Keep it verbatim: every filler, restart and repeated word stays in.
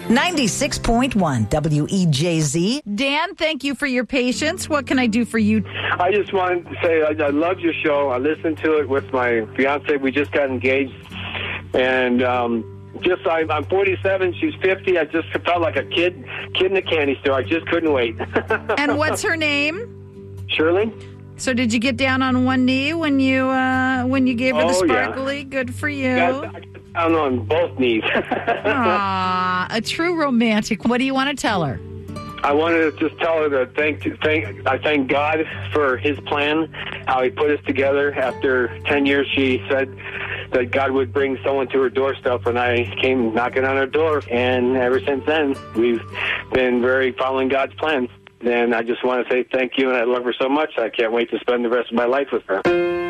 ninety-six point one W E J Z. Dan, thank you for your patience. What can I do for you? I just wanted to say I, I love your show. I listened to it with my fiance. We just got engaged. And um, just I, I'm forty-seven. She's fifty. I just felt like a kid, kid in a candy store. I just couldn't wait. And what's her name? Shirley. So did you get down on one knee when you uh, when you gave her the Oh, yeah. sparkly? Good for you. Got, I got down on both knees. Aw, a true romantic. What do you want to tell her? I wanted to just tell her that thank, thank I thank God for His plan, how He put us together. After ten years, she said that God would bring someone to her doorstep, and I came knocking on her door. And ever since then, we've been very following God's plans. And I just want to say thank you, and I love her so much. I can't wait to spend the rest of my life with her.